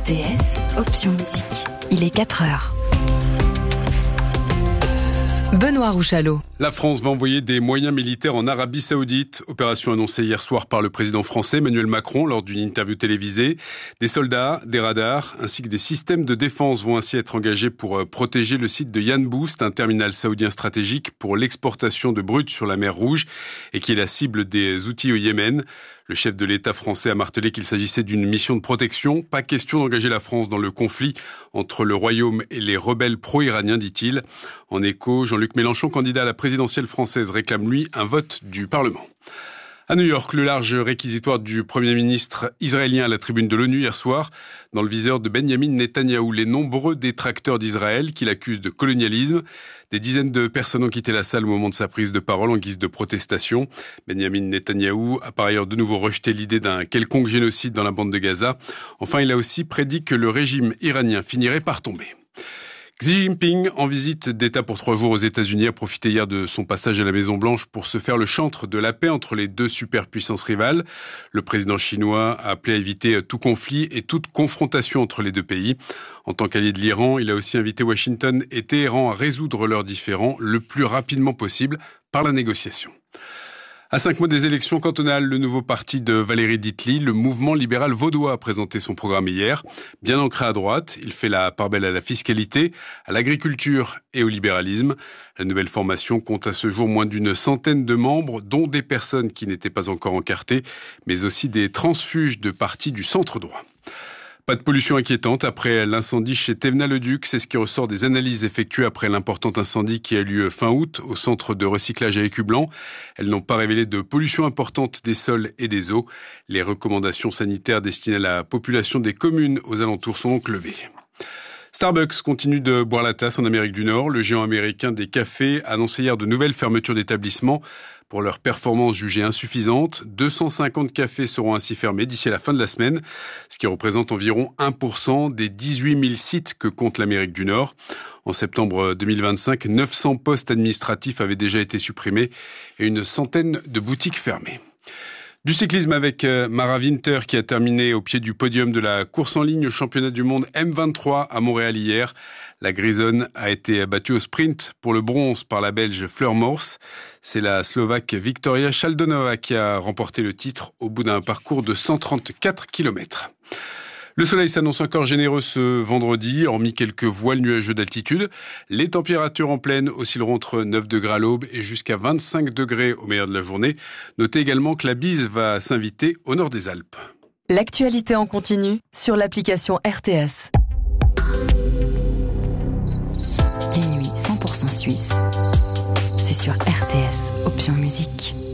RTS, option musique. Il est 4h. Benoît Rouchalot. La France va envoyer des moyens militaires en Arabie Saoudite. Opération annoncée hier soir par le président français Emmanuel Macron lors d'une interview télévisée. Des soldats, des radars ainsi que des systèmes de défense vont ainsi être engagés pour protéger le site de Yanboost, un terminal saoudien stratégique pour l'exportation de brut sur la mer Rouge et qui est la cible des Houthis au Yémen. Le chef de l'État français a martelé qu'il s'agissait d'une mission de protection. Pas question d'engager la France dans le conflit entre le Royaume et les rebelles pro-iraniens, dit-il. En écho, Jean-Luc Mélenchon, candidat à la présidentielle française, réclame lui un vote du Parlement. À New York, le large réquisitoire du Premier ministre israélien à la tribune de l'ONU hier soir, dans le viseur de Benyamin Netanyahou, les nombreux détracteurs d'Israël qui l'accusent de colonialisme. Des dizaines de personnes ont quitté la salle au moment de sa prise de parole en guise de protestation. Benyamin Netanyahou a par ailleurs de nouveau rejeté l'idée d'un quelconque génocide dans la bande de Gaza. Enfin, il a aussi prédit que le régime iranien finirait par tomber. Xi Jinping, en visite d'État pour 3 jours aux États-Unis, a profité hier de son passage à la Maison-Blanche pour se faire le chantre de la paix entre les deux superpuissances rivales. Le président chinois a appelé à éviter tout conflit et toute confrontation entre les deux pays. En tant qu'allié de l'Iran, il a aussi invité Washington et Téhéran à résoudre leurs différends le plus rapidement possible par la négociation. À 5 mois des élections cantonales, le nouveau parti de Valérie Ditely, le mouvement libéral vaudois, a présenté son programme hier. Bien ancré à droite, il fait la part belle à la fiscalité, à l'agriculture et au libéralisme. La nouvelle formation compte à ce jour moins d'une centaine de membres, dont des personnes qui n'étaient pas encore encartées, mais aussi des transfuges de partis du centre droit. Pas de pollution inquiétante après l'incendie chez Thévenat-le-Duc. C'est ce qui ressort des analyses effectuées après l'important incendie qui a eu lieu fin août au centre de recyclage à Écublanc. Elles n'ont pas révélé de pollution importante des sols et des eaux. Les recommandations sanitaires destinées à la population des communes aux alentours sont donc levées. Starbucks continue de boire la tasse en Amérique du Nord. Le géant américain des cafés a annoncé hier de nouvelles fermetures d'établissements pour leur performance jugée insuffisante. 250 cafés seront ainsi fermés d'ici à la fin de la semaine, ce qui représente environ 1% des 18 000 sites que compte l'Amérique du Nord. En septembre 2025, 900 postes administratifs avaient déjà été supprimés et une centaine de boutiques fermées. Du cyclisme avec Mara Winter qui a terminé au pied du podium de la course en ligne au championnat du monde M23 à Montréal hier. La Grisonne a été battue au sprint pour le bronze par la Belge Fleur Morse. C'est la Slovaque Victoria Chaldonova qui a remporté le titre au bout d'un parcours de 134 km. Le soleil s'annonce encore généreux ce vendredi, hormis quelques voiles nuageux d'altitude. Les températures en plaine oscilleront entre 9 degrés à l'aube et jusqu'à 25 degrés au meilleur de la journée. Notez également que la bise va s'inviter au nord des Alpes. L'actualité en continu sur l'application RTS. Les nuits 100% suisses, c'est sur RTS, option musique.